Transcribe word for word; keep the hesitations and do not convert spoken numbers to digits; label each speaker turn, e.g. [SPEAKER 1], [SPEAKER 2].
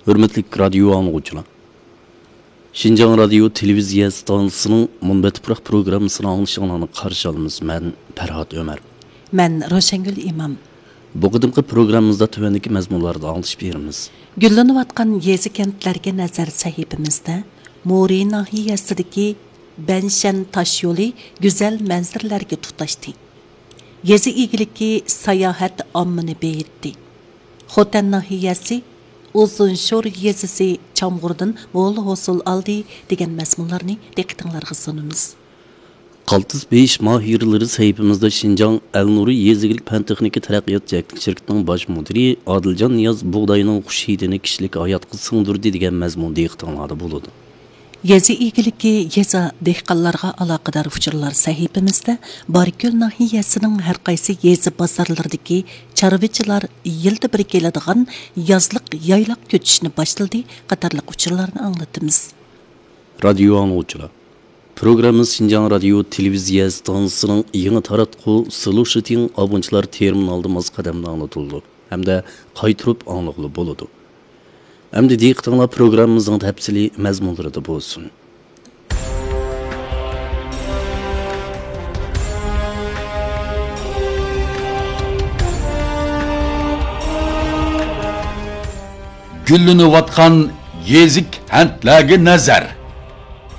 [SPEAKER 1] Hürmetlik radyo anlıqçılar. Şinjan Radyo Televiziya stansiyasının Munbetiprak programmasını anlaşılanını qarşı alımız. Ben Ferhat Ömer.
[SPEAKER 2] Ben Roşengül İmam.
[SPEAKER 1] Bu qıdımqı programımızda tövendeki məzmunlarda anlaşıp yerimiz.
[SPEAKER 2] Güllanıp atkan yezi kentlerge nazar sahibimizde Muri nahiyesideki Benşen taş yolu güzel menzirlerge tutaştı. Yezi ilgiliki sayahat ammını beyitti. Xotan nahiyesi Uzunşor yezisi çamğurdan bol hosul aldı degen məzmunlarını diqqətinizlərə sunumuz.
[SPEAKER 1] Qaltız beş mahirleri sahibimizde Şinjan El-Nuri Yezigilik Pen Texniki Teraqqiyat Cəklik Şirketinin baş müdiri Adilcan Niyaz buğdayının kuşidini kişilik hayatqı sığdırdı degen məzmun diqqətinizlərdə buludu.
[SPEAKER 2] Yezi ilgiliki yeza dehqanlarga alaqadar uçurlar sahibimizde Bargöl nahiyesinin her qaysı yezi bazarlardaki çarvıcılar yılda bir keladigan yazlık yaylak köçüşünü başladı qatarlıq uçurlarını anlatımız.
[SPEAKER 1] Radyo anlıqçılar. Programımız Şinjan Radyo Televiziya stansiyasının yeni taratqı Solution abunçılar terminalda maz qadamda anlatıldı. Hem de qaytırıp anlıqlı boludu. Hem de diqqətinizlər programımızın təfsili məzmunları da bolsun.
[SPEAKER 3] Gülünüp atkan yezik hentlerge nazar.